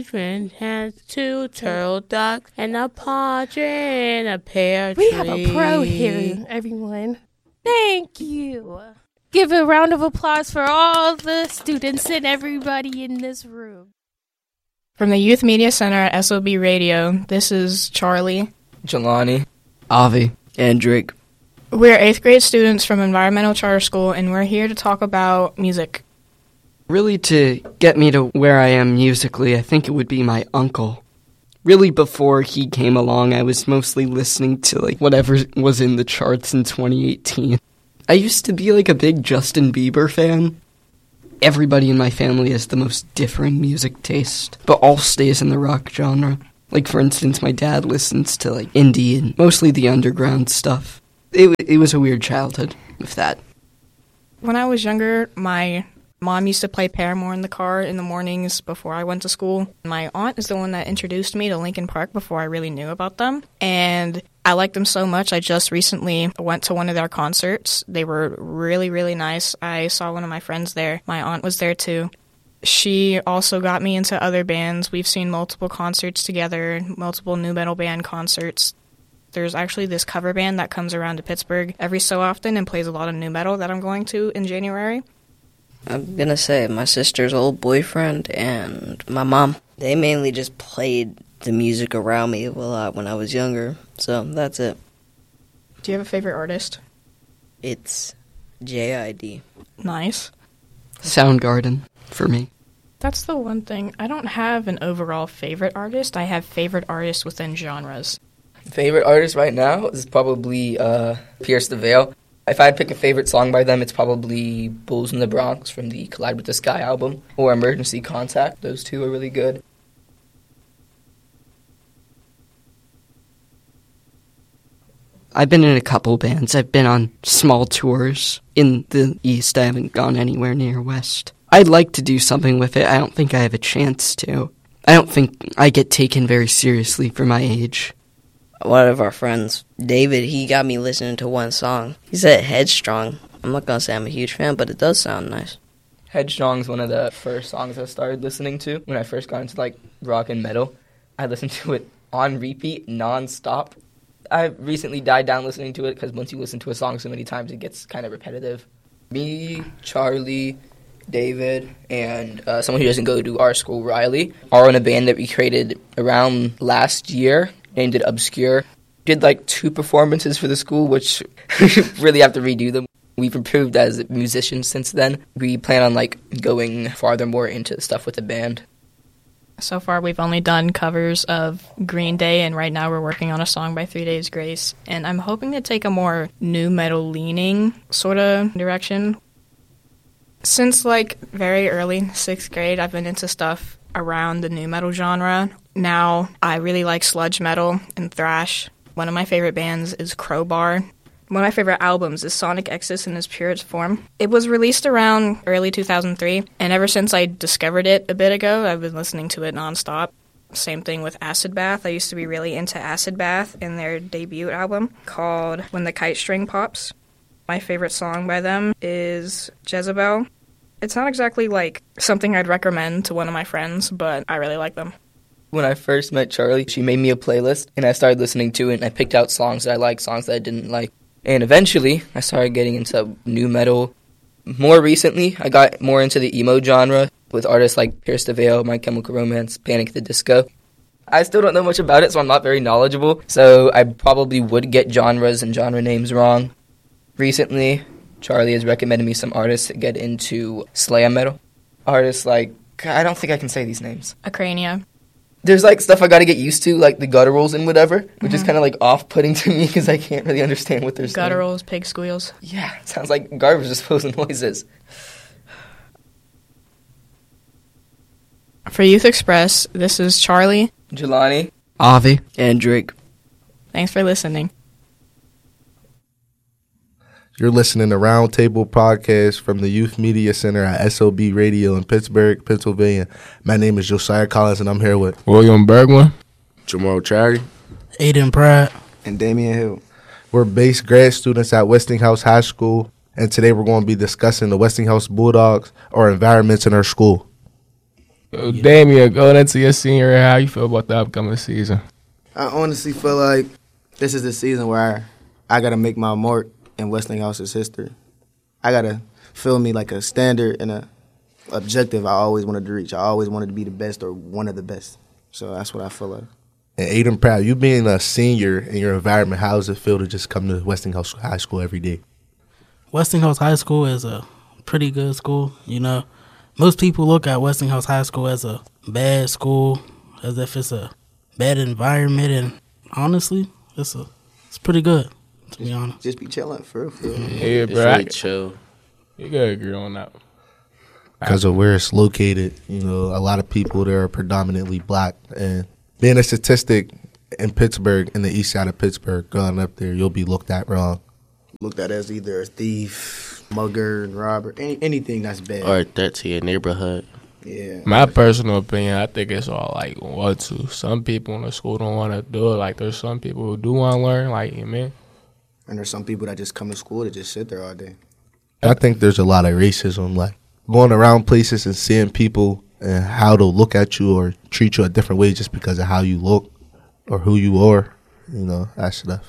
elephant has two turtle ducks and a partridge in a pear tree. We have a pro here, everyone. Thank you. Give a round of applause for all the students and everybody in this room. From the Youth Media Center at SOB Radio, this is Charlie, Jelani, Avi, and Drake. We're 8th grade students from Environmental Charter School, and we're here to talk about music. Really, to get me to where I am musically, I think it would be my uncle. Really, before he came along, I was mostly listening to whatever was in the charts in 2018. I used to be a big Justin Bieber fan. Everybody in my family has the most differing music taste, but all stays in the rock genre. For instance, my dad listens to indie and mostly the underground stuff. It was a weird childhood with that. When I was younger, my mom used to play Paramore in the car in the mornings before I went to school. My aunt is the one that introduced me to Linkin Park before I really knew about them. And I liked them so much, I just recently went to one of their concerts. They were really, really nice. I saw one of my friends there. My aunt was there too. She also got me into other bands. We've seen multiple concerts together, multiple nu metal band concerts. There's actually this cover band that comes around to Pittsburgh every so often and plays a lot of nu metal that I'm going to in January. I'm going to say my sister's old boyfriend and my mom. They mainly just played the music around me a lot when I was younger, so that's it. Do you have a favorite artist? It's JID. Nice. Soundgarden, for me. That's the one thing. I don't have an overall favorite artist. I have favorite artists within genres. Favorite artist right now is probably Pierce the Veil. If I had to pick a favorite song by them, it's probably Bulls in the Bronx from the Collide with the Sky album, or Emergency Contact. Those two are really good. I've been in a couple bands. I've been on small tours in the East. I haven't gone anywhere near West. I'd like to do something with it. I don't think I have a chance to. I don't think I get taken very seriously for my age. One of our friends, David, he got me listening to one song. He said Headstrong. I'm not going to say I'm a huge fan, but it does sound nice. Headstrong's one of the first songs I started listening to when I first got into rock and metal. I listened to it on repeat, non-stop. I recently died down listening to it because once you listen to a song so many times, it gets kind of repetitive. Me, Charlie, David, and someone who doesn't go to our school, Riley, are in a band that we created around last year. Named it Obscure. Did 2 performances for the school, which really have to redo them. We've improved as musicians since then. We plan on going farther more into stuff with the band. So far we've only done covers of Green Day, and right now we're working on a song by 3 Days Grace. And I'm hoping to take a more nu metal leaning sort of direction. Since very early 6th grade, I've been into stuff around the nu metal genre. Now, I really like sludge metal and thrash. One of my favorite bands is Crowbar. One of my favorite albums is Sonic Exodus in its purest form. It was released around early 2003, and ever since I discovered it a bit ago, I've been listening to it nonstop. Same thing with Acid Bath. I used to be really into Acid Bath and their debut album called When the Kite String Pops. My favorite song by them is Jezebel. It's not exactly something I'd recommend to one of my friends, but I really like them. When I first met Charlie, she made me a playlist, and I started listening to it, and I picked out songs that I liked, songs that I didn't like. And eventually, I started getting into nu metal. More recently, I got more into the emo genre with artists like Pierce the Veil, My Chemical Romance, Panic! At the Disco. I still don't know much about it, so I'm not very knowledgeable, so I probably would get genres and genre names wrong. Recently, Charlie has recommended me some artists that get into slam metal. Artists I don't think I can say these names. Acrania. There's stuff I gotta get used to, the gutturals and whatever, which is kind of off-putting to me because I can't really understand what they're saying. Gutturals, pig squeals. Yeah, it sounds like garbage disposal noises. For Youth Express, this is Charlie, Jelani, Avi, and Drake. Thanks for listening. You're listening to Roundtable Podcast from the Youth Media Center at SOB Radio in Pittsburgh, Pennsylvania. My name is Josiah Collins, and I'm here with William Bergman, Jamal Charity, Aiden Pratt, and Damian Hill. We're base grad students at Westinghouse High School, and today we're going to be discussing the Westinghouse Bulldogs or environments in our school. Damien, going into your senior year, how you feel about the upcoming season? I honestly feel like this is the season where I got to make my mark in Westinghouse's history. I got to feel me like a standard and a objective I always wanted to reach. I always wanted to be the best or one of the best. So that's what I feel like. And Aiden Proud, you being a senior in your environment, how does it feel to just come to Westinghouse High School every day? Westinghouse High School is a pretty good school. You know, most people look at Westinghouse High School as a bad school, as if it's a bad environment, and honestly, it's pretty good, to be honest. Just be chilling, for real. Yeah, bro. It's really chill. You gotta agree on that. Because of where it's located, you know, a lot of people there are predominantly black. And being a statistic in Pittsburgh, in the east side of Pittsburgh, going up there, you'll be looked at wrong. Looked at as either a thief, mugger, and robber, anything that's bad. Or a threat to your neighborhood. Yeah. My personal opinion, I think it's all like what to. Some people in the school don't want to do it. Like, there's some people who do want to learn, like, you mean? And there's some people that just come to school to just sit there all day. I think there's a lot of racism, like going around places and seeing people and how they'll look at you or treat you a different way just because of how you look or who you are. You know, that stuff.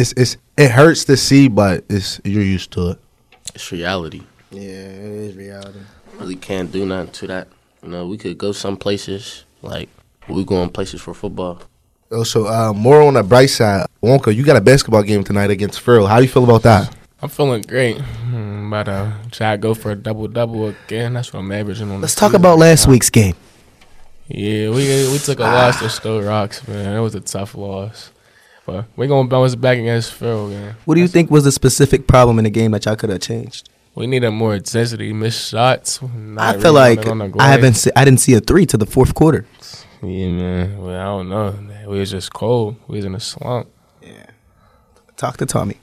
It hurts to see, but you're used to it. It's reality. Yeah, it is reality. Really can't do nothing to that. You know, we could go some places, like we going places for football. Also, more on the bright side, Wonka, you got a basketball game tonight against Furl. How you feel about that? I'm feeling great. About to try to go for a double-double again. That's what I'm averaging on. Let's talk about last week's game. Yeah, we took a loss to Stowe Rocks, man. It was a tough loss. But we're going to bounce back against Phil again. What do you think was the specific problem in the game that y'all could have changed? We needed more intensity, missed shots. I feel like I didn't see a 3 to the fourth quarter. Yeah, man. Well, I don't know. We was just cold. We was in a slump. Yeah. Talk to Tommy.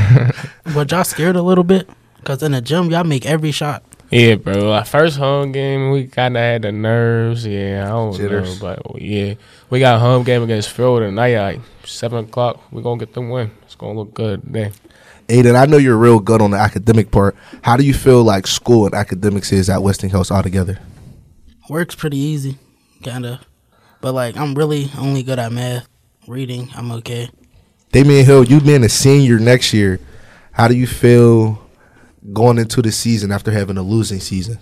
But y'all scared a little bit? Because in the gym, y'all make every shot. Yeah, bro. Our first home game, we kind of had the nerves. Yeah, I don't know. But, yeah, we got a home game against Phil tonight at like 7 o'clock. We're going to get the win. It's going to look good today. Aiden, I know you're real good on the academic part. How do you feel like school and academics is at Westinghouse altogether? Work's pretty easy, kind of. But, like, I'm really only good at math. Reading, I'm okay. Damien Hill, you being a senior next year, how do you feel going into the season after having a losing season?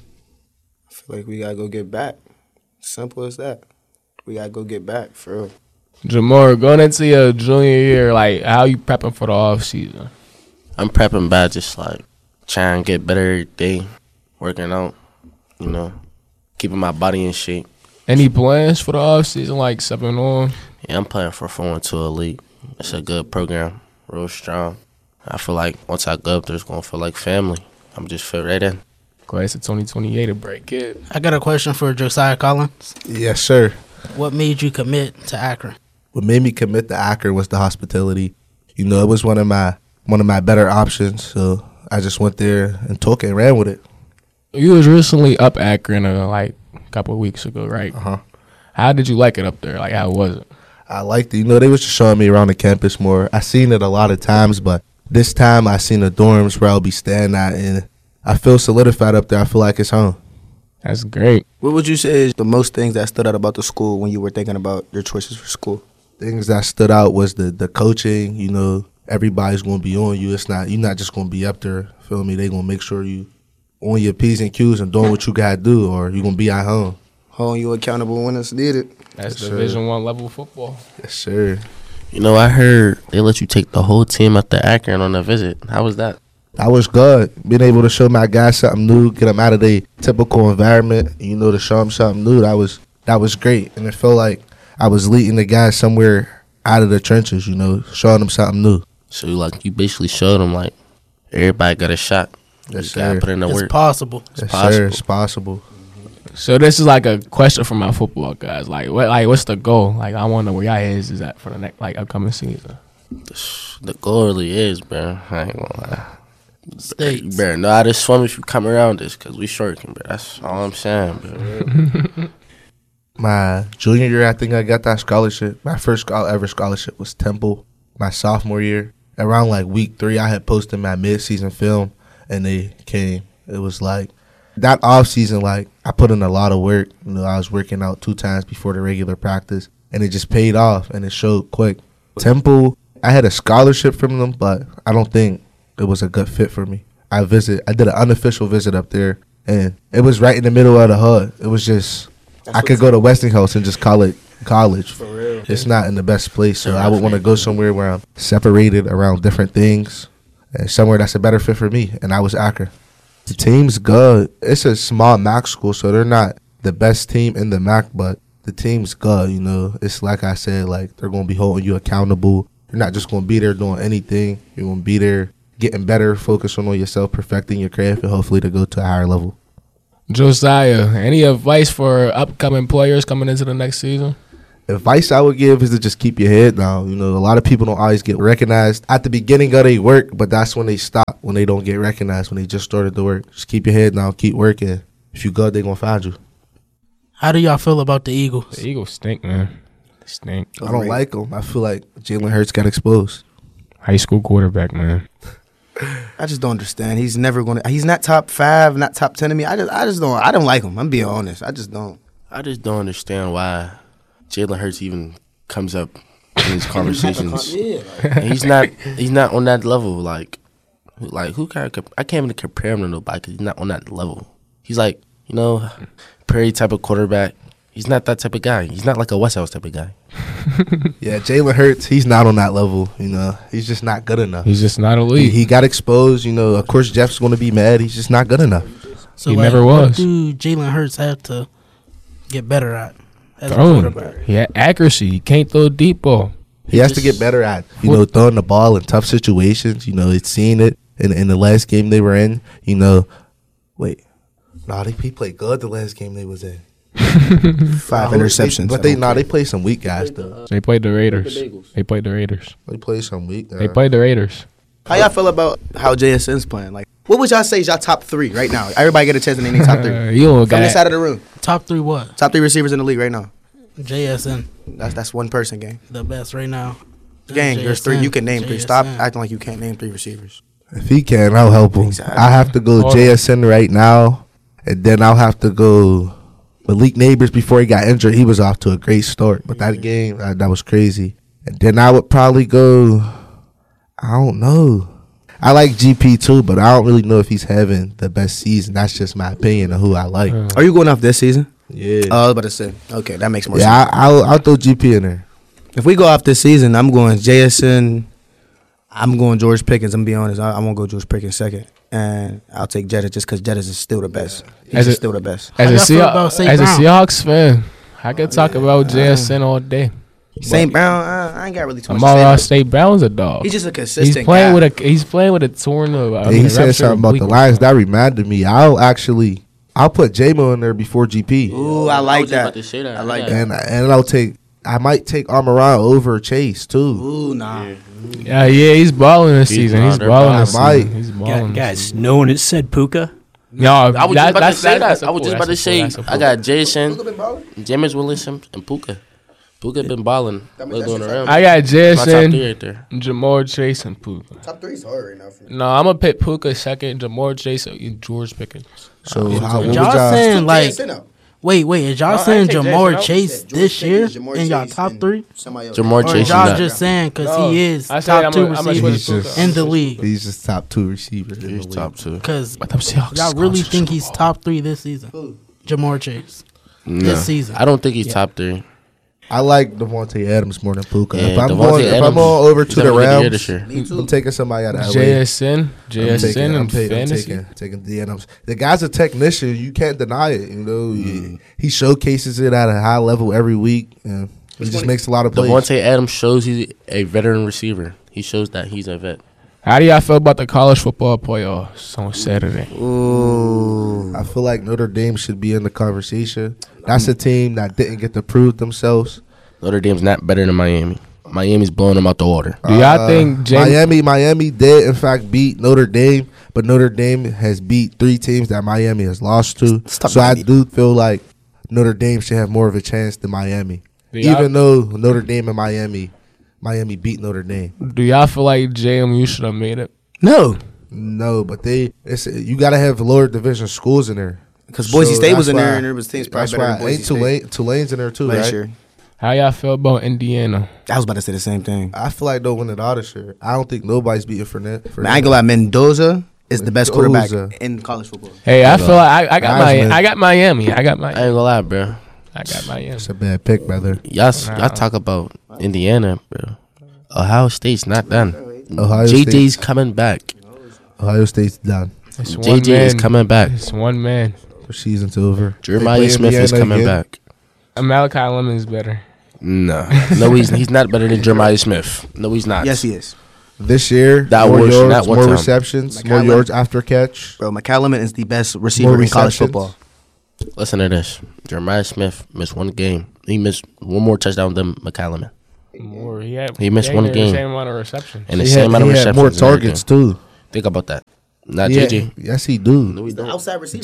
I feel like we got to go get back. Simple as that. We got to go get back, for real. Jamar, going into your junior year, like, how you prepping for the off season? I'm prepping by just, like, trying to get better every day, working out, you know, keeping my body in shape. Any plans for the off season, like 7 on? Yeah, I'm playing for 4-2 Elite. It's a good program, real strong. I feel like once I go up there, it's going to feel like family. I'm just fit right in. Class of 2028 to break it. I got a question for Josiah Collins. Yes, sir. What made you commit to Akron? What made me commit to Akron was the hospitality. You know, it was one of my better options, so I just went there and took it and ran with it. You was recently up Akron like a couple of weeks ago, right? Uh-huh. How did you like it up there? Like, how was it? I liked it. You know, they was just showing me around the campus more. I seen it a lot of times, but this time I seen the dorms where I'll be staying at, and I feel solidified up there. I feel like it's home. That's great. What would you say is the most things that stood out about the school when you were thinking about your choices for school? Things that stood out was the coaching. You know, everybody's going to be on you. You're not just going to be up there, feel me? They're going to make sure you on your P's and Q's and doing what you got to do, or you're going to be at home. Holding you accountable when it's needed. That's yes, Division I level football. Yes, sir. You know, I heard they let you take the whole team up to Akron on a visit. How was that? I was good. Being able to show my guys something new, get them out of their typical environment, you know, to show them something new, that was great. And it felt like I was leading the guys somewhere out of the trenches, you know, showing them something new. So, you basically showed them, like, everybody got a shot. Yes, you gotta put in the work. It's possible. Yes, sir. It's possible. So this is like a question from my football guys. What's the goal? Like, I want to know where y'all is at for the next upcoming season. The goal really is, bro. I ain't gonna lie. States. You better know how to swim if you come around this, because we shorting, bro. That's all I'm saying, bro. My junior year, I think I got that scholarship. My first ever scholarship was Temple. My sophomore year, around week 3, I had posted my mid-season film, and they came. It was like that off season, like, I put in a lot of work. You know, I was working out 2 times before the regular practice, and it just paid off, and it showed quick. Temple, I had a scholarship from them, but I don't think it was a good fit for me. I did an unofficial visit up there, and it was right in the middle of the hood. It was just, I could go to Westinghouse and just call it college. For real. It's not in the best place, so I would want to go somewhere where I'm separated around different things, and somewhere that's a better fit for me, and I was Akron. The team's good. It's a small MAC school, so they're not the best team in the MAC, but the team's good, you know. It's like I said, like, they're going to be holding you accountable. You're not just going to be there doing anything. You're going to be there getting better, focusing on yourself, perfecting your craft, and hopefully to go to a higher level. Josiah, any advice for upcoming players coming into the next season? Advice I would give is to just keep your head down. You know, a lot of people don't always get recognized at the beginning of their work, but that's when they stop, when they don't get recognized, when they just started the work. Just keep your head down, keep working. If you good, they're going to find you. How do y'all feel about the Eagles? The Eagles stink, man. They stink. I don't like them. I feel like Jalen Hurts got exposed. High school quarterback, man. I just don't understand. He's never going to. He's not top 5, not top 10 to me. I just don't. I don't like him. I'm being honest. I just don't. I just don't understand why Jalen Hurts even comes up in these conversations. And he's not on that level. Like who can I can't even compare him to nobody because he's not on that level. He's like, you know, Perry type of quarterback. He's not that type of guy. He's not like a West House type of guy. Yeah, Jalen Hurts, he's not on that level, you know. He's just not good enough. He's just not elite. He got exposed, you know. Of course, Jeff's going to be mad. He's just not good enough. So he never was. What do Jalen Hurts have to get better at as a quarterback? He had accuracy. He can't throw a deep ball. He has to get better at, you know, throwing the ball in tough situations. You know, it's seen it in the last game they were in. You know, he played good the last game they was in. 5 interceptions. But they played some weak guys, though. They played the Raiders. They played some weak guys. They played the Raiders. How y'all feel about how JSN's playing? Like, what would y'all say is y'all top 3 right now? Everybody get a chance to name their top 3. From this side of the room. Top 3 what? Top 3 receivers in the league right now. JSN. That's one person, gang. The best right now. Gang, there's 3. You can name 3. Stop acting like you can't name 3 receivers. If he can, I'll help him. Exactly. I have to go JSN right now, and then I'll have to go Malik Neighbors. Before he got injured, he was off to a great start. But that game, that was crazy. And then I would probably go, I don't know. I like GP too, but I don't really know if he's having the best season. That's just my opinion of who I like. Are you going off this season? Yeah. I was about to say. Okay, that makes more sense. Yeah, I'll throw GP in there. If we go off this season, I'm going JSN. I'm going George Pickens. I'm going to be honest. I won't go George Pickens second. And I'll take Jettis just because Jettis is still the best. He's still the best. As a Seahawks fan, I could talk about JSN all day. St. Brown, I ain't got really too much to say. St. Brown's a dog. He's just a consistent He's playing guy. He's playing with a torn. He said something about the Lions. That reminded me. I'll put J-Mo in there before GP. Ooh, I like that. I like that. And I might take Amaran over Chase too. Ooh, nah. Yeah, he's balling this season. He's balling this season. He's balling. Guys, no one has said Puka. No, I was just about to say that. I was just about to say I got Jason, Jameis Wilson, and Puka. Puka been balling. Going around. I got Jason, Jamar Chase, and Puka. Top 3 is hard right now for me. No, I'm gonna pick Puka second, Jamar Chase, and George Pickens. So y'all saying like? Wait, is y'all saying Jamar Chase this year in y'all top 3? Jamar Chase. Or y'all just saying because he is top 2 receiver in the league? He's just top 2 receiver. He's top 2. Because y'all really think he's top 3 this season? Jamar Chase this season. I don't think he's top 3. I like Devontae Adams more than Puka. Yeah, if I'm going over to the Rams, I'm taking somebody out of LA. JSN and I'm taking the Adams. The guy's a technician. You can't deny it. You know, he showcases it at a high level every week. And he just makes a lot of plays. Devontae Adams shows he's a veteran receiver. He shows that he's a vet. How do y'all feel about the college football playoffs on Saturday? Ooh, I feel like Notre Dame should be in the conversation. That's a team that didn't get to prove themselves. Notre Dame's not better than Miami. Miami's blowing them out the water. Do y'all think Miami did in fact beat Notre Dame, but Notre Dame has beat 3 teams that Miami has lost to. So I do feel like Notre Dame should have more of a chance than Miami, even though Notre Dame and Miami beat Notre Dame. Do y'all feel like JMU should have made it? No, but you got to have lower division schools in there. Because Boise So State was that's in there, why- and there was teams probably That's better why than Boise State. Tulane's in there too, last right? year. How y'all feel about Indiana? I was about to say the same thing. I feel like they'll win it all this year. I don't think nobody's beating Fournette. Man, I ain't gonna lie, Mendoza is the best quarterback Mendoza. in college football. Hey, I feel like I got Heisman. I got Miami. I got I Miami. ain't gonna lie, bro. I got Miami. It's a bad pick, brother. Y'all talk about Indiana, bro. Ohio State's not done. Ohio JJ's State. coming back. Ohio State's done. It's one JJ is man. coming back. It's one man. Their season's over. Jeremiah They play Smith is Indiana coming again. back. Malachi Lemon's better. No, he's not better than Jeremiah Smith. No, he's not. Yes, he is. This year, That more was yards, not one more time. receptions, McCallum. more yards after catch. Bro, McCallum is the best receiver More in college receptions. football. Listen to this. Jeremiah Smith missed one game. He missed one more touchdown than McCallum. More. He missed one The game. same amount of receptions. And the He same had- amount of he had receptions. more and targets everything. too. Think about that. Not Yeah, JJ. yes, he do. No, he don't. Outside receiver.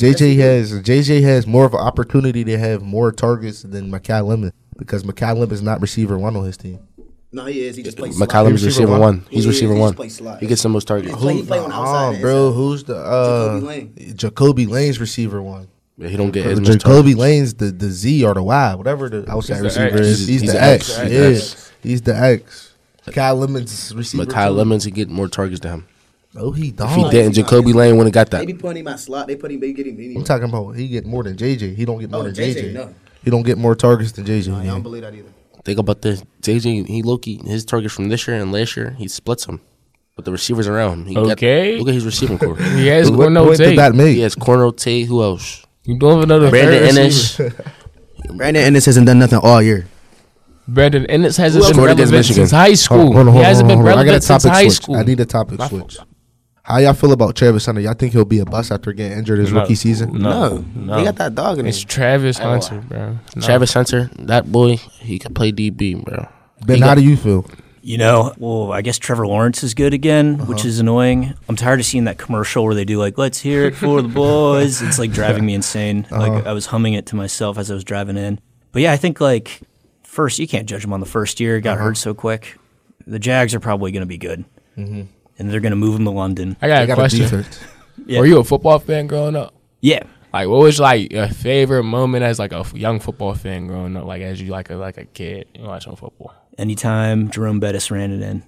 JJ has more of an opportunity to have more targets than McCallum because McCallum is not receiver one on his team. No, he is. He just plays McCallum is Receiver receiver one. one. He's He receiver is. He one. just plays slide. He gets the most targets. He play on the outside. bro, inside. who's the Jacoby Lane. Jacoby Lane's receiver one? Yeah, he don't get as much Jacoby targets. Lane's the Z or the Y, whatever the outside He's the receiver X. is. He's He's the the X. X. Yeah, he's the X. Kyle Lemon's receiver. But Kyle too. Lemons, he get more targets than him. Oh, he don't. If he didn't, Jacoby Lane wouldn't have got They that. be putting him at slot. They get him anyway. I'm talking about he get more than JJ. He don't get more than JJ. No. He don't get more targets than JJ. I man. don't believe that either. Think about this. JJ, he Loki, his targets from this year and last year, he splits them. But the receivers around him. He Okay. Look at his receiving core. He has What Cornell point did Tate. that make? He has Cornell Tate. Who else? You don't even know the Brandon third Ennis. receiver. Brandon Ennis hasn't done nothing all year. Brandon Ennis hasn't been scored against relevant Michigan? since high school. Hold on, He hasn't been I got a relevant since topic high switch. school. I need a topic My switch. How y'all feel about Travis Hunter? Y'all think he'll be a bust after getting injured his rookie season? No. He got that dog in It's him. Travis Hunter, bro. No. Travis Hunter, that boy, he can play DB, bro. Ben, how do you feel? You know, well, I guess Trevor Lawrence is good again, which is annoying. I'm tired of seeing that commercial where they do like, "Let's hear it for the boys." It's like driving me insane. Like I was humming it to myself as I was driving in. But yeah, I think like first, you can't judge him on the first year. Got hurt so quick. The Jags are probably going to be good, and they're going to move him to London. I got They a got question. defense. Yeah. Were you a football fan growing up? Yeah, Like, what was like your favorite moment as like a young football fan growing up? Like, as you like a kid, you watching football? anytime Jerome Bettis ran it in,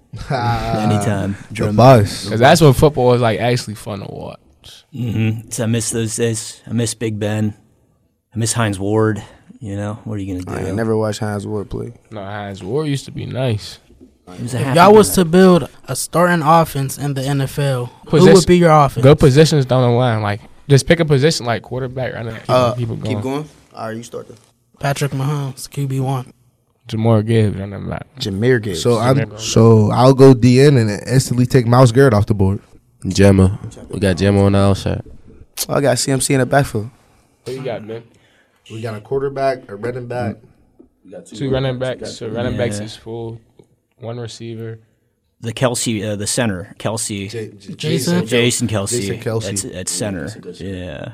anytime The Jerome. bus. Because that's when football is like actually fun to watch. So I miss those days. I miss Big Ben. I miss Hines Ward. You know, what are you going to I do? ain't never watched Hines Ward play. No, Hines Ward used to be nice. He was a If happy y'all was guy. to build a starting offense in the NFL, who Position- would be your offense? Good positions down the line. Like, just pick a position like quarterback. Right now, keep it going. Keep going. All right, you start the Patrick Mahomes, QB1. Jamar Gibbs running back. Jameer Gibbs. So I'll go DN and instantly take Miles Garrett off the board. Gemma. We got Gemma on the outside. I got CMC in the backfield. Who you got, man? We got a quarterback, a running back. Two running backs. So running backs is full. One receiver. the Kelsey, the center, Kelsey, Jason? Jason Kelsey, Jason Kelce. at center. Yeah,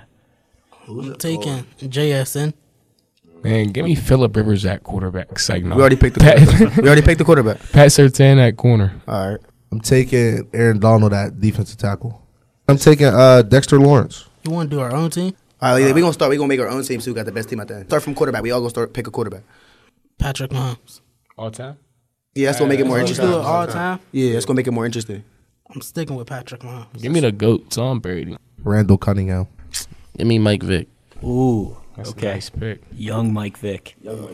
I'm taking JSN. Man, give me Phillip Rivers at quarterback. Like, no. We already picked the quarterback. We already picked the quarterback. Pat Surtain at corner. All right. I'm taking Aaron Donald at defensive tackle. I'm taking Dexter Lawrence. You want to do our own team? All right, we gonna start. We gonna make our own team. So we got the best team at the end. Start from quarterback. We all gonna pick a quarterback. Patrick Mahomes. All time? Yeah, that's gonna make it more Let's interesting. do it all time. Yeah, that's gonna make it more interesting. I'm sticking with Patrick Mahomes. Give me the GOAT, Tom Brady. Randall Cunningham. Give me Mike Vick. ooh, That's okay, a nice pick. young Mike Vick.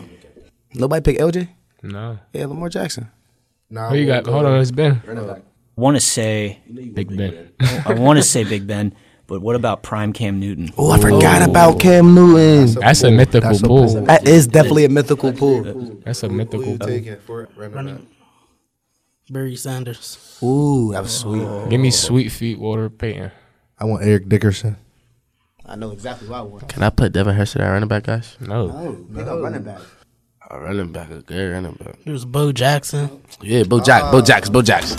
Nobody pick LJ. No. Yeah, Lamar Jackson. Nah, Who you got? Hold on, it's Ben. Want to say, Big Ben. I want to say Big Ben, but what about prime Cam Newton? Oh, I forgot about Cam Newton. That's a mythical That's a pool. pool. That is definitely a mythical pool. That's a mythical pool. taking for running back? Barry Sanders. Ooh, that was sweet. Give me Sweet Feet Walter Payton. I want Eric Dickerson. I know exactly what I want. Can I put Devin Hester at running back, guys? No. Pick a running back. A running back, a good running back. There's Bo Jackson. Yeah, Bo Jacks.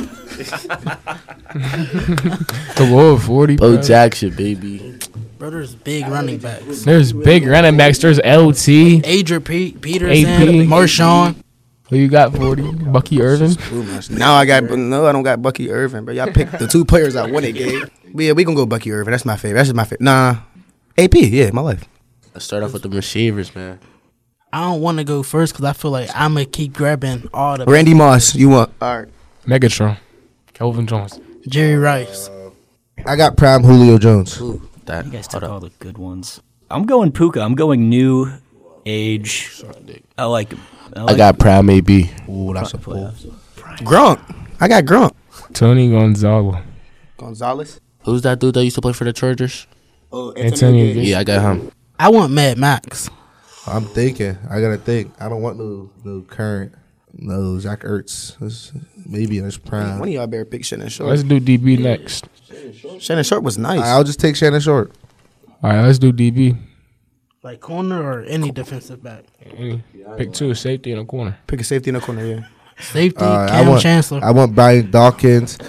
The World 40. Bo bro. Jackson, baby. Bro, there's big running backs. There's big running backs. There's LT. Adrian Peterson. AP. Marshawn. Who you got, 40? Bucky Irvin? Now I don't got Bucky Irvin, but y'all picked the two players I won it, Gabe. But yeah, we gonna go Bucky Irvin. That's my favorite. That's just my favorite. Nah, AP, yeah, my life. Let's start off with the receivers, man. I don't want to go first because I feel like I'm going to keep grabbing all the... Randy Moss, you want? All right. Megatron. Kelvin Jones. Jerry Rice. I got prime Julio Jones. You guys took all the good ones. I'm going Puka. I'm going new age. I like him. I got prime AB. Ooh, that's a pull. Gronk. I got Gronk. Tony Gonzalez. Gonzalez. Who's that dude that used to play for the Chargers? Oh, Antonio Gates. Yeah, I got him. I want Mad Max. I'm thinking. I gotta think. I don't want no current. No, Zach Ertz. Maybe in his prime. One of y'all better pick Shannon Sharp. Let's do DB next. Shannon Sharp was nice. I'll just take Shannon Sharp. All right, let's do DB. Like corner or any defensive back? Any. Pick two, safety and a corner. Pick a safety in the corner, yeah. Safety, Cam Chancellor. I want Brian Dawkins.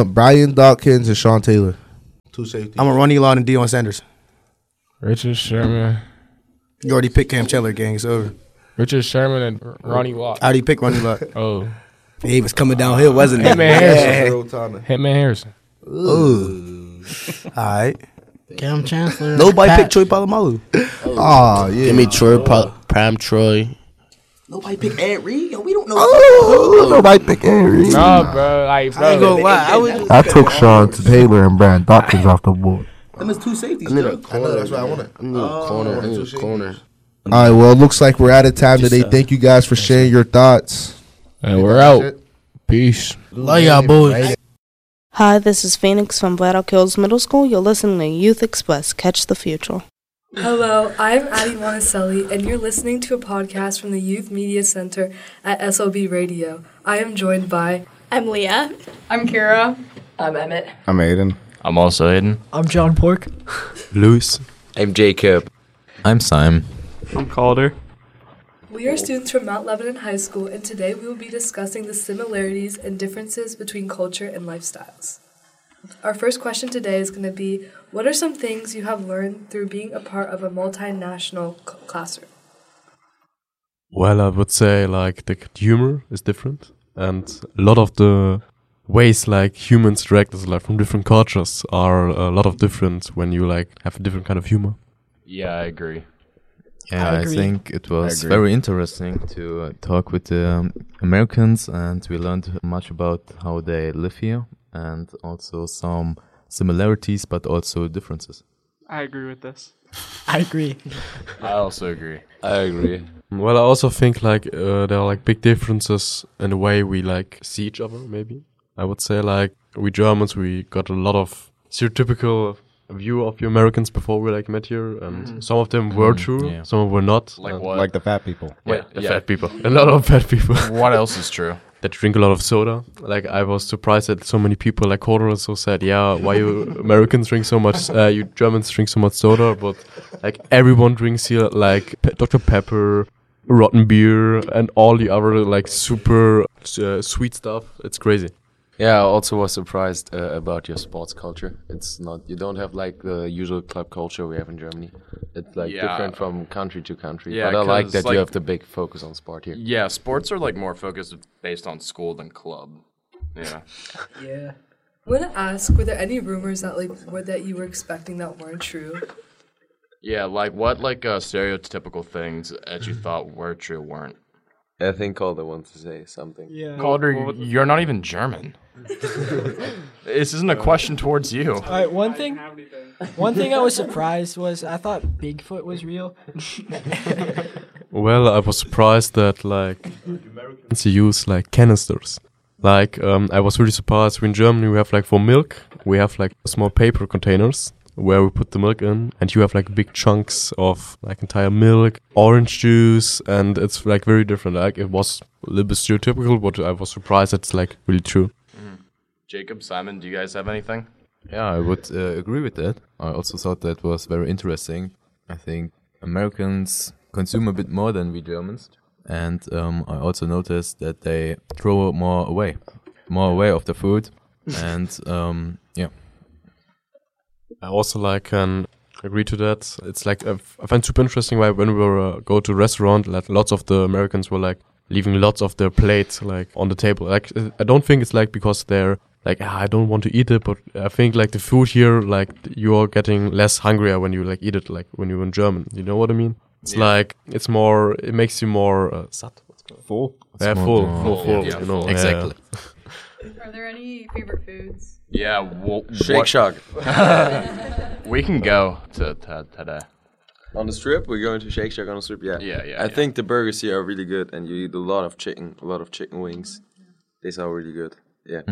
And Sean Taylor. Two safety. I'm a Ronnie Lott and Deion Sanders. Richard Sherman. You already picked Cam Chandler, gang. It's over. Richard Sherman and Ronnie Lott. I already picked Ronnie Lott. Oh. He was coming downhill, wasn't he? Hitman Harrison. Hitman Harrison. Ooh. All right. Cam Chancellor. Nobody picked Troy Polamalu. Oh, yeah. Give me Prime Troy. Nobody picked Ed Reed? Yo, we don't know. Nobody picked Ed Reed. No, bro. Like, bro. I ain't gonna lie. I took Sean Taylor and Brian Dawkins off the board. Them is two safeties, I need bro. a corner. I know, that's what I wanted. I need a corner. All right, well, it looks like we're out of time today. Thank you guys for sharing your thoughts. And we're out. Peace. Love y'all, boys. Hi, this is Phoenix from Black Oak Hills Middle School. You're listening to Youth Express. Catch the future. Hello, I'm Addie Monticelli, and you're listening to a podcast from the Youth Media Center at SOB Radio. I am joined by... I'm Leah. I'm Kira. I'm Emmett. I'm Aiden. I'm also Aiden. I'm John Pork. Luis. I'm Jacob. I'm Simon. I'm Calder. We are students from Mount Lebanon High School, and today we will be discussing the similarities and differences between culture and lifestyles. Our first question today is going to be, what are some things you have learned through being a part of a multinational classroom? Well, I would say like the humor is different, and a lot of the ways like humans interact like from different cultures are a lot of different when you like have a different kind of humor. Yeah, I agree. Yeah, I think it was very interesting to talk with the Americans, and we learned much about how they live here and also some similarities but also differences. I agree with this. I agree. I also agree. I agree. Well, I also think like there are like big differences in the way we like see each other, maybe. I would say like we Germans, we got a lot of stereotypical view of you Americans before we like met here, and some of them were true, some were not. Like what? Like the fat people. Yeah, the fat people. A lot of fat people. What else is true? That drink a lot of soda. Like I was surprised that so many people like Corder so said, yeah, why you Americans drink so much, you Germans drink so much soda, but like everyone drinks here like Dr. Pepper, rotten beer, and all the other like super sweet stuff. It's crazy. Yeah, I also was surprised about your sports culture. It's not, you don't have like the usual club culture we have in Germany. It's like different from country to country. Yeah, but I like that like, you have the big focus on sport here. Yeah, sports are like more focused based on school than club. Yeah. Yeah. I want to ask, were there any rumors that that you were expecting that weren't true? Yeah, like what like stereotypical things that you thought were true weren't? I think Calder wants to say something. Yeah. Calder, you're not even German. This isn't a question towards you. All right, one thing I was surprised was I thought Bigfoot was real. Well, I was surprised that like Americans use like canisters. Like I was really surprised. In Germany we have like for milk we have like small paper containers where we put the milk in, and you have like big chunks of like entire milk, orange juice, and it's like very different. Like it was a little bit stereotypical, but I was surprised it's like really true. Jacob, Simon, do you guys have anything? Yeah, I would agree with that. I also thought that was very interesting. I think Americans consume a bit more than we Germans, and I also noticed that they throw more away of the food, and yeah. I also like can agree to that. It's like I find super interesting why when we were go to a restaurant, like lots of the Americans were like leaving lots of their plate like on the table. Like I don't think it's like because they're like I don't want to eat it, but I think like the food here, like you're getting less hungrier when you like eat it, like when you're in German. You know what I mean? It's like it makes you more satt. Full. Yeah, full. Yeah, you know, exactly. Are there any favorite foods? Yeah, well, Shake Shack. We can go to today. On the strip, we're going to Shake Shack on the strip. Yeah. I think the burgers here are really good, and you eat a lot of chicken wings. These are really good. Yeah.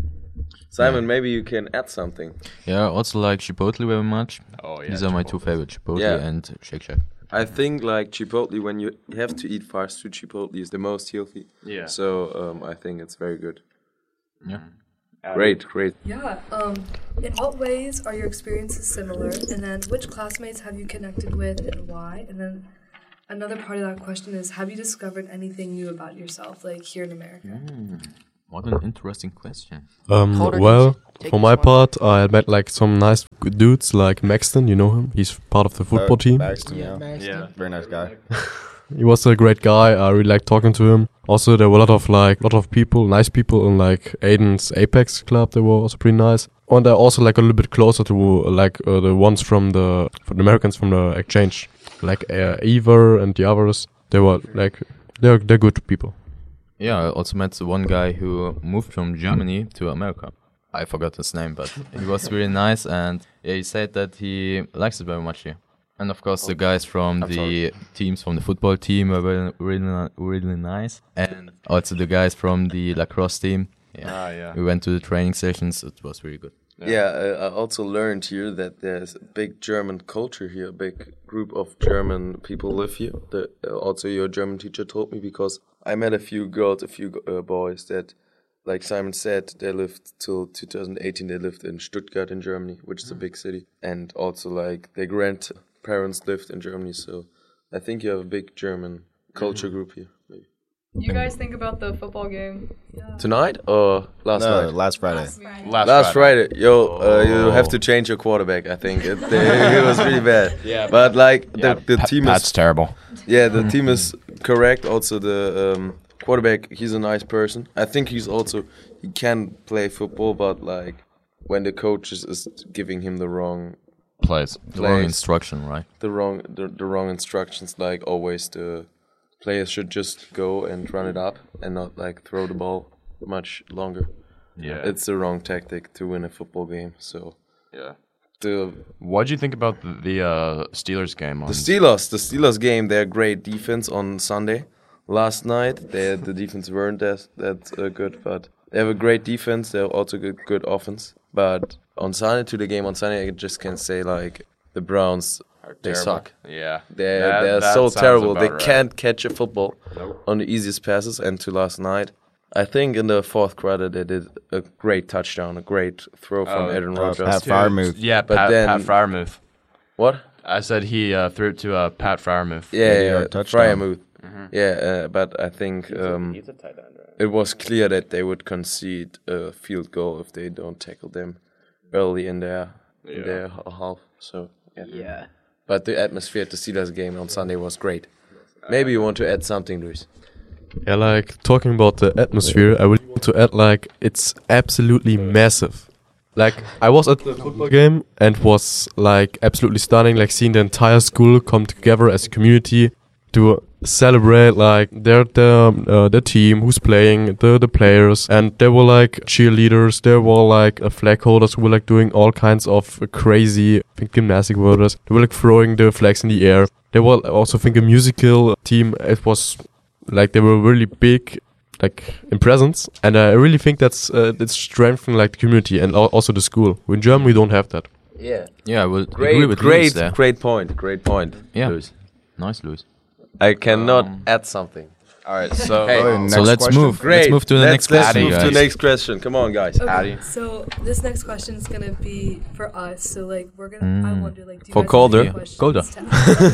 Simon, maybe you can add something. Yeah, I also like Chipotle very much. Oh yeah. These are my two favorite, Chipotle and Shake Shack. I think like Chipotle, when you have to eat fast food, Chipotle is the most healthy. Yeah. So I think it's very good. Yeah. Great. Yeah. In what ways are your experiences similar? And then which classmates have you connected with and why? And then another part of that question is, have you discovered anything new about yourself, like here in America? What an interesting question. Well, for my part, I met like some nice good dudes like Maxton, you know him? He's part of the football team. Maxton, yeah. Very nice guy. He was a great guy. I really liked talking to him. Also, there were a lot of people, nice people in like Aiden's Apex club. They were also pretty nice. And they're also like a little bit closer to like the ones from the Americans from the exchange, like Ever and the others. They were like they're good people. Yeah, I also met the one guy who moved from Germany to America. I forgot his name, but he was really nice, and yeah, he said that he likes it very much here. And of course, the guys from the teams from the football team were really nice, and also the guys from the lacrosse team. Yeah, we went to the training sessions. It was really good. Yeah, I also learned here that there's a big German culture here. A big group of German people live here. Also, your German teacher told me, because I met a few girls, a few boys that, like Simon said, they lived till 2018. They lived in Stuttgart in Germany, which is a big city, and also like their grandparents lived in Germany. So I think you have a big German culture group here. Maybe. You guys think about the football game Tonight or last night? Last Friday. Last Friday. Yo, you have to change your quarterback. I think it was really bad. Yeah, but like the team That's is terrible. Yeah, the team is correct. Also, the quarterback, he's a nice person. I think he can play football, but like when the coach is giving him the wrong plays, the wrong instruction, right? The wrong instructions. Like always, the players should just go and run it up and not like throw the ball much longer. Yeah, it's the wrong tactic to win a football game. So yeah. What did you think about the Steelers game? The Steelers game. They're great defense on Sunday. Last night, the defense weren't that good, but they have a great defense. They're also good offense. But on Sunday, I just can say like the Browns. They suck. Yeah, they're so terrible. They can't catch a football on the easiest passes. And to last night, I think in the fourth quarter they did a great touchdown, a great throw from Aaron Rodgers. Pat Freiermuth. Yeah, Pat Freiermuth. What? I said he threw it to Pat Freiermuth. Yeah, Freiermuth. Mm-hmm. Yeah, but I think he's a tight end, right? It was clear that they would concede a field goal if they don't tackle them early in their half. So yeah. But the atmosphere at the Steelers game on Sunday was great. Maybe you want to add something, Luis? Yeah, like talking about the atmosphere, I would want to add like it's absolutely massive. Like I was at the football game and was like absolutely stunning, like seeing the entire school come together as a community to celebrate like their team who's playing, the players, and there were like cheerleaders, there were like flag holders who were like doing all kinds of crazy gymnastic murders. They were like throwing the flags in the air. There were also I think a musical team. It was like they were really big like in presence, and I really think that's it's strengthening like the community and also the school. In Germany we don't have that. Yeah, I would agree with Luis there. Great point. Yeah, Luis. Nice, Luis. I cannot add something. All right, so let's move. Great. Let's move to the next question. Let's move to the next question. Come on, guys. Okay, Addy. so this next question is gonna be for us. So like we're gonna. I wonder like do you for guys Calder. have any questions to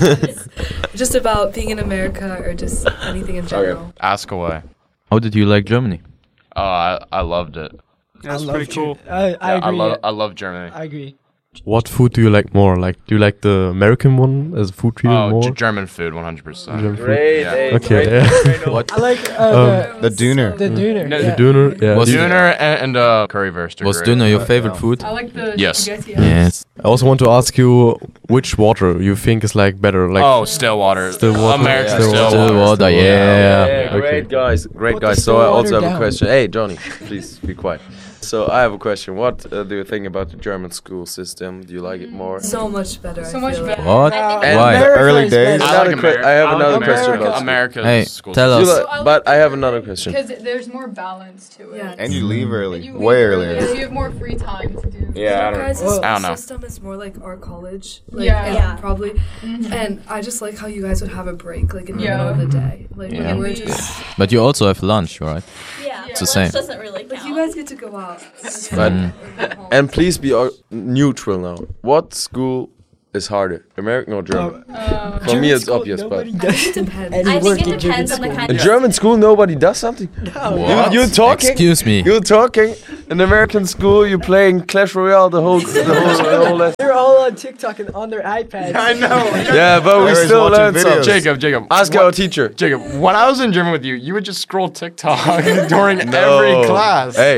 ask? Just about being in America or just anything in general. Ask away. How did you like Germany? Oh, I loved it. That's pretty cool. I agree. I love Germany. I agree. What food do you like more? Like, do you like the American one as a food treat more? German food, 100%. German food? Great, yeah. Okay, yeah. What? I like the Döner. The Döner. No, The Döner, yeah. The Döner and currywurst are Was great. Döner your favorite food? I like the Yes. spaghetti. Yes. I also want to ask you which water you think is like better. Like still water. Still water. American Still water, yeah. Yeah, great guys, great guys. So I also have a question. Hey, Johnny, please be quiet. So I have a question. What do you think about the German school system? Do you like it more? So much better. So I much feel. better. What? And Why? The early days. I have another question about America's Hey, school tell system. us. But I have another question. Because there's more balance to it. Yeah. And you leave early. And you Way leave earlier. So you have more free time to do. Yeah, I don't Guys, know. the I don't know. system is more like our college. Like, Yeah. and Yeah. probably. And I just like how you guys would have a break, like in the middle of the day. Like, Yeah. we're just. But you also have lunch, right? Yeah, It's the same. doesn't really count. Like, you guys get to go out. But and please be neutral now. What school is harder, American or German? For me, it's obvious, but It depends. I think it depends on the kind in of German school nobody does something. What? You're talking. Excuse me. You're talking. In American school, you're playing Clash Royale the whole lesson. They're all on TikTok and on their iPads. I know. Yeah, but we Everyone's still watching learn something. videos. Jacob. Ask our teacher. Jacob, when I was in German with you, you would just scroll TikTok during every class. Hey.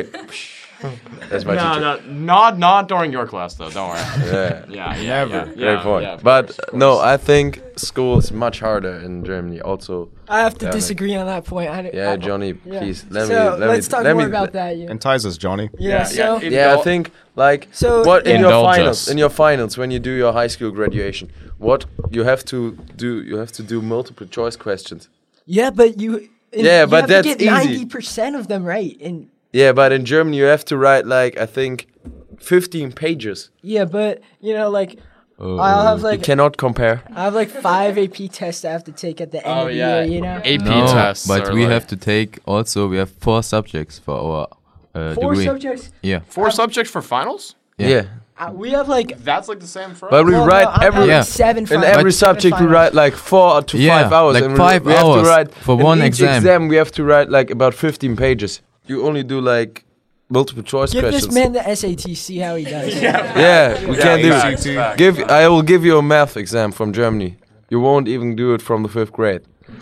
That's my teacher. Not during your class though. Don't worry. Yeah. Never. Great point. But no, I think school is much harder in Germany. Also, I have to disagree on that point. yeah, Johnny, please let So me. let's talk more about that. Yeah. Entice us, Johnny. Yeah, I think like So- what in your Indulge finals, us. in your finals when you do your high school graduation, what you have to do multiple choice questions. Yeah, but you. Yeah, you but have that's to get easy. 90% of them right, and Yeah, but in Germany you have to write like I think 15 pages. yeah, but you know, like I'll have You like cannot compare. I have like 5 AP tests I have to take at the end of the year. You know, AP No, tests. but are we like have to take also. We have 4 subjects for our 4 degree. subjects. Yeah. 4 subjects for finals. Yeah. We have like. That's like the same for. But we Well, write no, I'm every having Yeah. 7 in finals. every Seven subject we finals. write like 4 to 5 hours. like and 5 we have hours to write for in one each exam. We have to write like about 15 pages. You only do like multiple choice Give questions. this man the SAT. See how he does. Yeah, we can't do facts, it. facts. I will give you a math exam from Germany. You won't even do it from the 5th grade.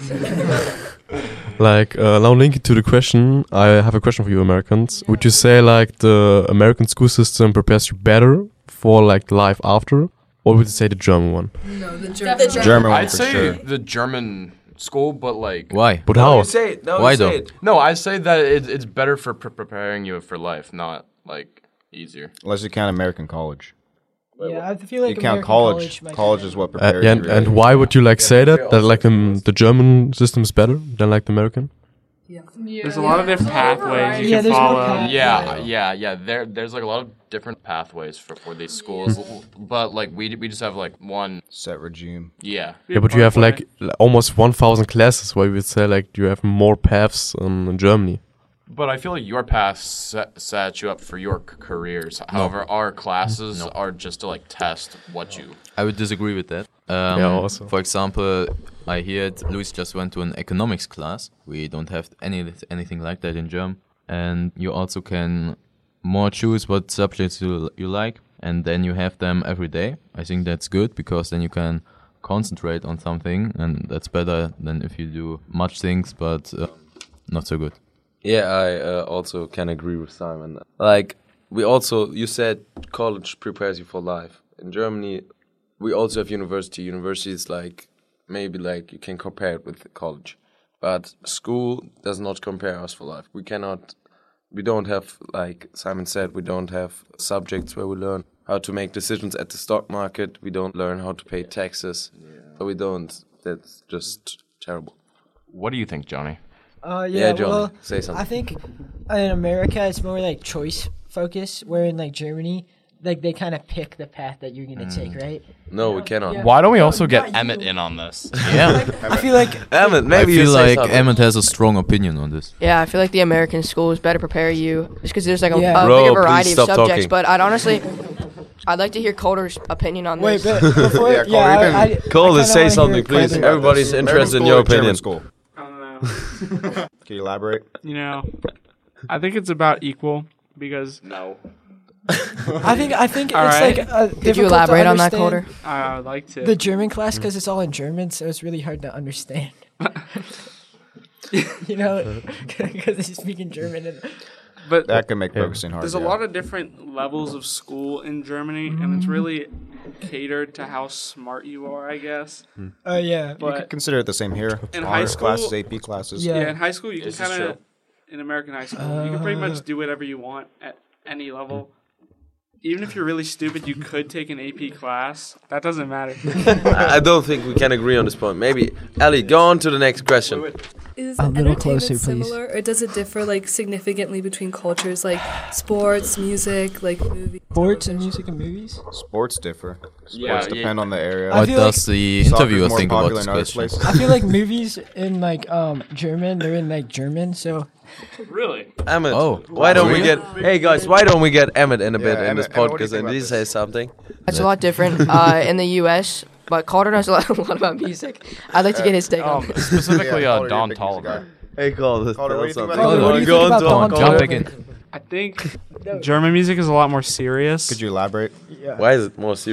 Like, now linking to the question, I have a question for you Americans. Would you say like the American school system prepares you better for like life after, or would you say the German one? No, the Definitely German. German one I'd for say sure. the German school, but like. Why? But how? say it. No, Why you say though? it. No, I say that it's better for preparing you for life, not like easier. Unless you count American college. Yeah, I feel like You count American college. might be College better. is what prepares Yeah, you. and really. why would you like say that? That like the German system is better than like the American? There's a lot of different pathways you Yeah, can there's more follow. pathways. Yeah. There's like a lot of different pathways for these schools, but like we just have like one set regime. Yeah. Yeah, but you have like almost 1,000 classes. Why we would say like you have more paths in Germany. But I feel like your path set you up for your careers. However, our classes are just to like test what you. I would disagree with that. Yeah, also. For example, I heard Luis just went to an economics class. We don't have anything like that in German. And you also can more choose what subjects you like, and then you have them every day. I think that's good because then you can concentrate on something, and that's better than if you do much things, but not so good. Yeah, I also can agree with Simon. Like, you said college prepares you for life. In Germany, we also have university. University is like, maybe like you can compare it with college. But school does not compare us for life. We don't have, like Simon said, we don't have subjects where we learn how to make decisions at the stock market. We don't learn how to pay taxes. That's just terrible. What do you think, Johnny? Yeah, Johnny, well, say something. I think in America it's more like choice focus, where in like Germany, like they kind of pick the path that you're gonna take, right? No, we cannot. Why don't we also get Emmett in on this? Yeah. I feel like Emmett, maybe I you feel say like something. Emmett has a strong opinion on this. Yeah, I feel like the American schools better prepare you just because there's like a, Yeah. a Bro, bigger variety please of stop subjects. talking. But I'd like to hear Calder's opinion on Wait, this. but before, Yeah, Calder, you can- Calder, I kinda say wanna something, hear please. Calder. Everybody's interested in American your school or opinion. German school? I don't know. Can you elaborate? You know, I think it's about equal because No. I think it's Alright. like Could you difficult to elaborate on that, understand Calder? I would like to. The German class because it's all in German, so it's really hard to understand. You know, because they speak in German. And But That can make focusing hard. there's a lot of different levels of school in Germany, and it's really catered to how smart you are, I guess. Oh yeah. You But could consider it the same here. in Honors high school, classes, AP classes. yeah, in high school you can This is kind of, true. in American high school, you can pretty much do whatever you want at any level. Even if you're really stupid, you could take an AP class. That doesn't matter. I don't think we can agree on this point. Maybe Ali, go on to the next question. Is A little entertainment closer, please. similar, or does it differ like significantly between cultures, like sports, music, like movies? Sports and music and movies. Sports differ. Sports Yeah, depend on the area. I What feel does the Soccer's interviewer more think about popular this in other question? places. I feel like movies in like German, they're in like German, so Really? Emmett, Oh, why don't we really? get? Hey guys, why don't we get Emmett in a bit Yeah, in this Emmett, what do you podcast think and about he this? says something? It's a lot different in the U.S., but Calder knows a lot about music. I'd like to get his take on it. Specifically, Yeah, Calder, you're a Don big music guy. Tolliver. Hey, Calder, Calder, what do you think about Calder, what do you think about Don Jump Calder? again. I think German music is a lot more serious. Could you elaborate? yeah. Why is it more serious?